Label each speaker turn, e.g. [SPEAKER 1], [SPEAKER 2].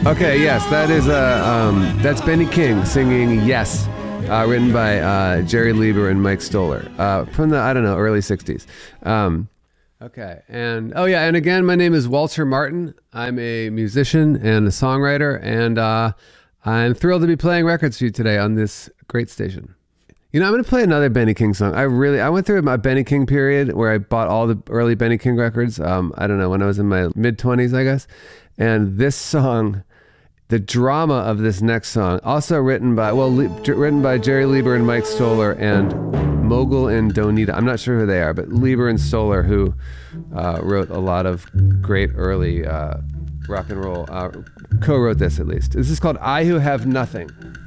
[SPEAKER 1] Okay, yes, that is that's Benny King singing "Yes," written by Jerry Lieber and Mike Stoller from the early '60s. Okay, and and again, my name is Walter Martin. I'm a musician and a songwriter, and I'm thrilled to be playing records for you today on this great station. You know, I'm going to play another Benny King song. I went through my Benny King period where I bought all the early Benny King records. When I was in my mid-20s, I guess. And this song, the drama of this next song, also written by Jerry Lieber and Mike Stoller and Mogul and Donita. I'm not sure who they are, but Lieber and Stoller, who wrote a lot of great early rock and roll, co-wrote this at least. This is called "I Who Have Nothing."